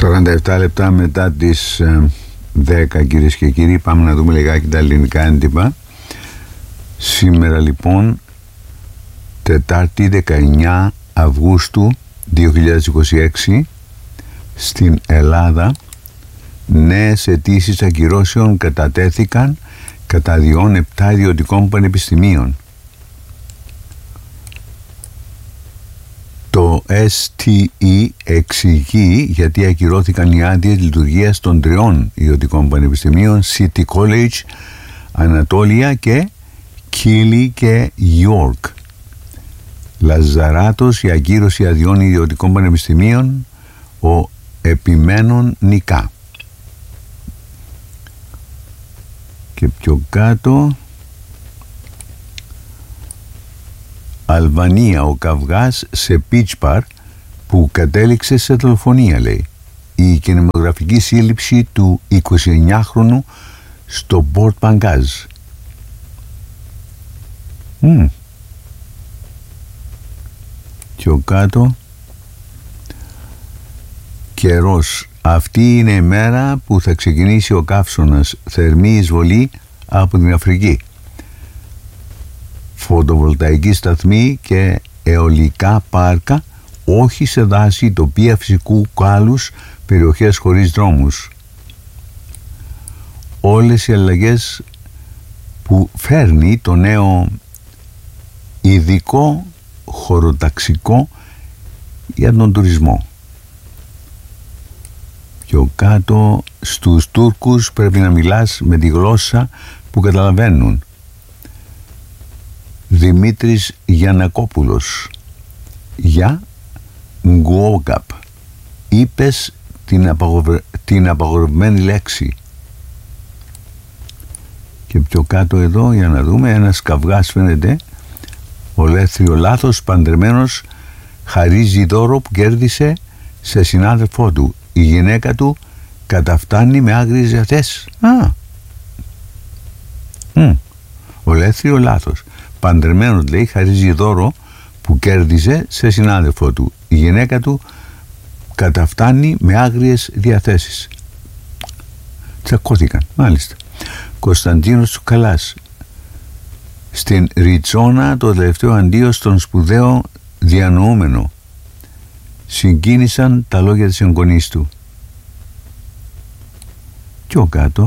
47 λεπτά μετά τις 10, κυρίες και κύριοι, πάμε να δούμε λιγάκι τα ελληνικά έντυπα. Σήμερα λοιπόν, Τετάρτη 19 Αυγούστου 2026, στην Ελλάδα νέες αιτήσεις ακυρώσεων κατατέθηκαν κατά 7 ιδιωτικών πανεπιστημίων. Το STE εξηγεί γιατί ακυρώθηκαν οι άδειες λειτουργίας των 3 ιδιωτικών πανεπιστημίων, City College, Ανατόλια και Keele και York. Λαζαράτος, η ακύρωση αδειών ιδιωτικών πανεπιστημίων, ο επιμένων νικά. Και πιο κάτω, Αλβανία, ο καυγάς σε beach bar που κατέληξε σε δολοφονία, λέει. Η κινηματογραφική σύλληψη του 29χρονου στο Πορτ Παγκάζ. Πιο κάτω, καιρός. Αυτή είναι η μέρα που θα ξεκινήσει ο καύσωνας, θερμή εισβολή από την Αφρική. Φωτοβολταϊκή σταθμή και αιωλικά πάρκα, όχι σε δάση, τοπία φυσικού κάλους, περιοχές χωρίς δρόμους. Όλες οι αλλαγές που φέρνει το νέο ειδικό χωροταξικό για τον τουρισμό. Πιο κάτω, στους Τούρκους πρέπει να μιλάς με τη γλώσσα που καταλαβαίνουν. Δημήτρης Γιαννακόπουλος. Για Γκουόγκαπ. Είπες την απαγορευμένη λέξη. Και πιο κάτω εδώ, για να δούμε, ένας καυγάς φαίνεται. Ολέθριο λάθος, παντρεμένος, χαρίζει δώρο που κέρδισε σε συνάδελφό του. Η γυναίκα του καταφτάνει με άγριες διαθέσεις. Ολέθριο λάθος. Παντρεμένος, λέει, χαρίζει δώρο που κέρδισε σε συνάδελφό του. Η γυναίκα του καταφτάνει με άγριες διαθέσεις. Τσακώθηκαν, μάλιστα. Κωνσταντίνος Τσουκαλάς. Στην Ριτσόνα το τελευταίο αντίο στον σπουδαίο διανοούμενο. Συγκίνησαν τα λόγια της εγγονής του. Πιο κάτω,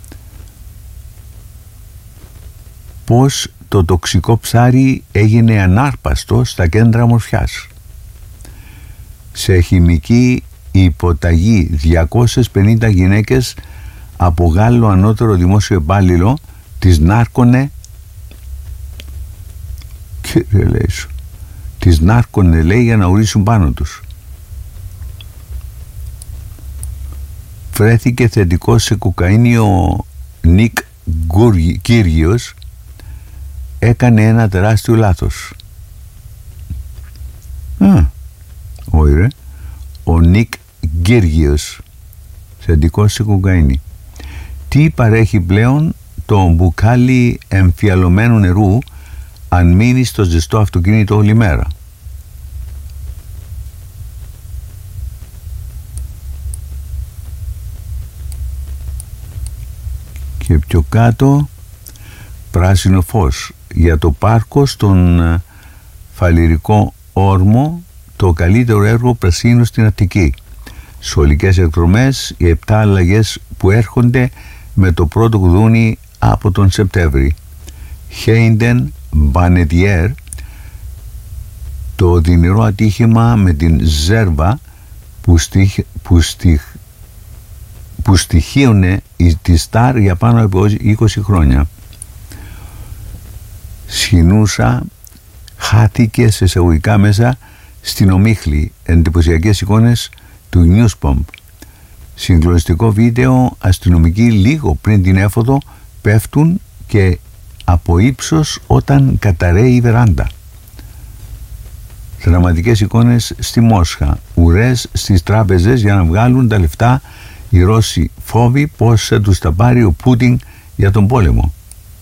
πως το τοξικό ψάρι έγινε ανάρπαστο στα κέντρα ομορφιάς. Σε χημική υποταγή 250 γυναίκες από Γάλλο ανώτερο δημόσιο υπάλληλο τις νάρκωνε, κύριε λέει σου, τις νάρκωνε, λέει, για να ουρήσουν πάνω τους. Βρέθηκε θετικός σε κοκαίνη ο Νίκ Κύριος. Έκανε ένα τεράστιο λάθος. Όχι, ο Νίκ Κύριος, θετικός σε κοκαίνη. Τι παρέχει πλέον το μπουκάλι εμφιαλωμένου νερού αν μείνει στο ζεστό αυτοκίνητο όλη μέρα? Και πιο κάτω, πράσινο φως για το πάρκο στον Φαλιρικό Όρμο, το καλύτερο έργο πρασίνου στην Αττική. Σχολικές εκδρομές, οι 7 αλλαγές που έρχονται με το πρώτο κουδούνι από τον Σεπτέμβρη. Χέιντεν Μπανετιέρ, το οδυνηρό ατύχημα με την Ζέρβα που στοιχείωνε τη Σταρ για πάνω από 20 χρόνια. Σχοινούσα χάθηκε σε εισαγωγικά μέσα στην ομίχλη. Εντυπωσιακές εικόνες του Newspomp. Συγκλονιστικό βίντεο, αστυνομικοί λίγο πριν την έφοδο πέφτουν και από ύψος όταν καταραίει η βεράντα. Δραματικές εικόνες στη Μόσχα. Ουρές στις τράπεζες για να βγάλουν τα λεφτά οι Ρώσοι. Φόβοι πως θα τους τα πάρει ο Πούτιν για τον πόλεμο.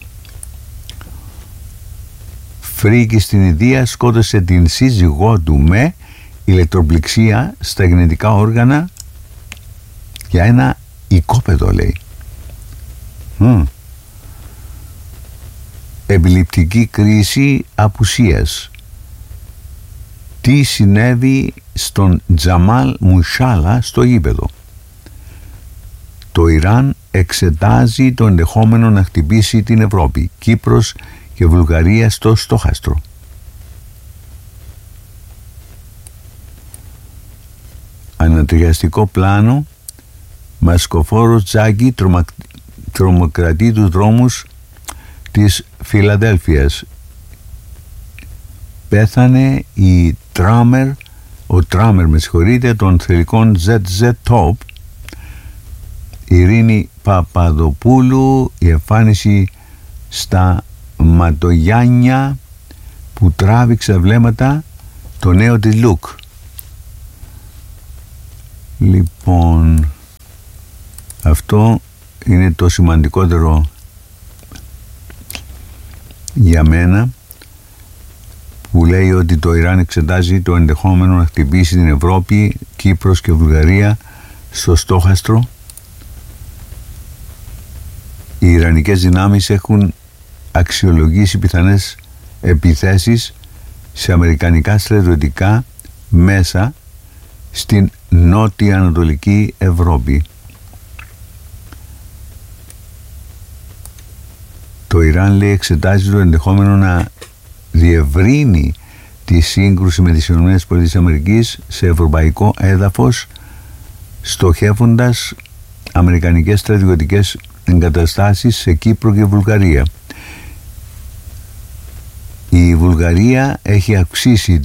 Φρίκη στην Ινδία σκότωσε την σύζυγό του με ηλεκτροπληξία στα γεννητικά όργανα για ένα οικόπεδο, λέει. Επιληπτική κρίση απουσίας. Τι συνέβη στον Τζαμάλ Μουσάλα στο γήπεδο? Το Ιράν εξετάζει το ενδεχόμενο να χτυπήσει την Ευρώπη, Κύπρος και Βουλγαρία στο στόχαστρο. Ανατριαστικό πλάνο. Μασκοφόρος Τζάκη τρομοκρατεί τους δρόμους της Φιλαδέλφειας. Πέθανε ο τράμερ των θηλυκών ZZ Top. Ειρήνη Παπαδοπούλου, η εμφάνιση στα Ματογιάννια που τράβηξε βλέμματα, το νέο της Λουκ. Λοιπόν, αυτό είναι το σημαντικότερο για μένα, που λέει ότι το Ιράν εξετάζει το ενδεχόμενο να χτυπήσει την Ευρώπη, Κύπρος και Βουλγαρία στο στόχαστρο. Οι Ιρανικές δυνάμεις έχουν αξιολογήσει πιθανές επιθέσεις σε αμερικανικά στρατιωτικά μέσα στην νότια ανατολική Ευρώπη. Το Ιράν, λέει, εξετάζει το ενδεχόμενο να διευρύνει τη σύγκρουση με τις ΗΠΑ σε ευρωπαϊκό έδαφος, στοχεύοντας αμερικανικές στρατιωτικές εγκαταστάσεις σε Κύπρο και Βουλγαρία. Η Βουλγαρία έχει αυξήσει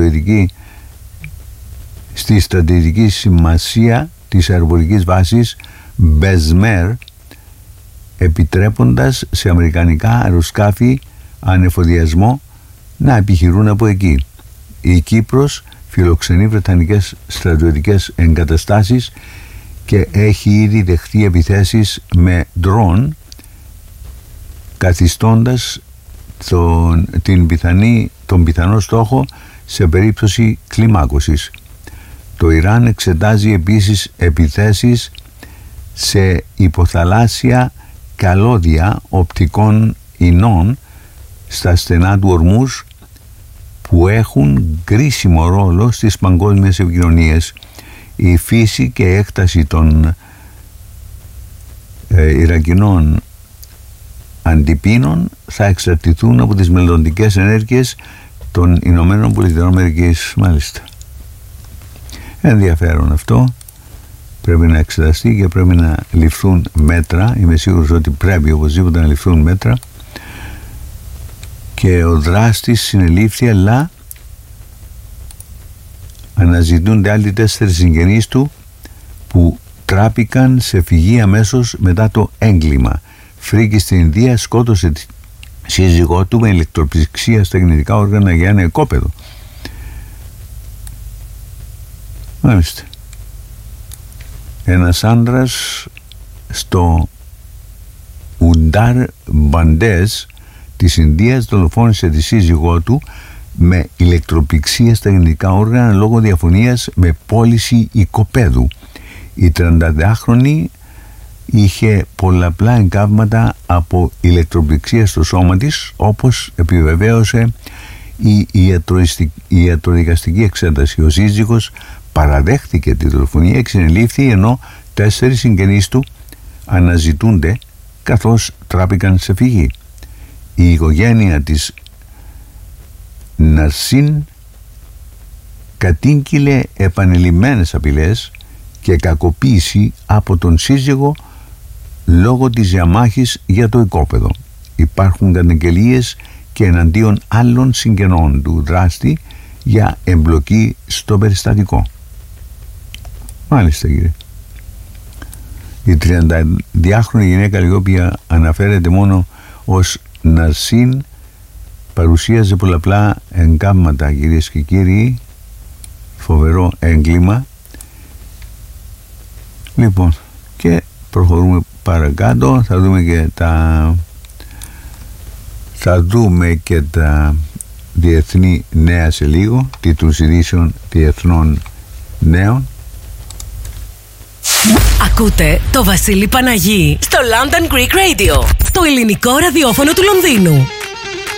στη στρατηγική σημασία της αεροπορικής βάσης Μπεσμέρ, επιτρέποντας σε αμερικανικά αεροσκάφη ανεφοδιασμό να επιχειρούν από εκεί. Η Κύπρος φιλοξενεί βρετανικές στρατιωτικές εγκαταστάσεις και έχει ήδη δεχτεί επιθέσεις με ντρόν, καθιστώντας τον πιθανό στόχο σε περίπτωση κλιμάκωσης. Το Ιράν εξετάζει επίσης επιθέσεις σε υποθαλάσσια καλώδια οπτικών ινών στα στενά του Ορμούζ, που έχουν κρίσιμο ρόλο στις παγκόσμιες επικοινωνίες. Η φύση και έκταση των Ιρακινών αντιπίνων θα εξαρτηθούν από τις μελλοντικές ενέργειες των Ηνωμένων Πολιτειών Αμερικής. Μάλιστα. Ενδιαφέρον αυτό. Πρέπει να εξεταστεί και πρέπει να ληφθούν μέτρα. Είμαι σίγουρος ότι πρέπει οπωσδήποτε να ληφθούν μέτρα. Και ο δράστης συνελήφθη, αλλά αναζητούνται άλλοι 4 συγγενείς του που τράπηκαν σε φυγή αμέσως μετά το έγκλημα. Φρίκη στην Ινδία σκότωσε τη σύζυγό του με ηλεκτροπληξία στα γεννητικά όργανα για ένα οικόπεδο. Μάλιστα. Ένας άντρας στο Ουντάρ Μπαντές της Ινδίας δολοφόνησε τη σύζυγό του με ηλεκτροπληξία στα γεννητικά όργανα λόγω διαφωνίας με πώληση οικοπαίδου. Η 32χρονη είχε πολλαπλά εγκάβματα από ηλεκτροπληξία στο σώμα της, όπως επιβεβαίωσε η ιατροδικαστική εξέταση. Ο σύζυγος παραδέχτηκε τη δολοφονία και συνελήφθη, ενώ 4 συγγενείς του αναζητούνται καθώς τράπηκαν σε φυγή. Η οικογένεια της Ναρσίν κατήγγειλε επανειλημμένες απειλές και κακοποίηση από τον σύζυγο λόγω της διαμάχης για το οικόπεδο. Υπάρχουν καταγγελίες και εναντίον άλλων συγγενών του δράστη για εμπλοκή στο περιστατικό. Μάλιστα, κύριε. Η 32χρονη γυναίκα, η οποία αναφέρεται μόνο ως Ναρσίν, παρουσίαζε πολλαπλά εγκάμματα, κυρίες και κύριοι. Φοβερό έγκλημα. Λοιπόν, και προχωρούμε παρακάτω. Θα δούμε και τα διεθνή νέα σε λίγο, τίτλους ειδήσεων διεθνών νέων. Ακούτε το Βασίλη Παναγί στο London Greek Radio, το ελληνικό ραδιόφωνο του Λονδίνου.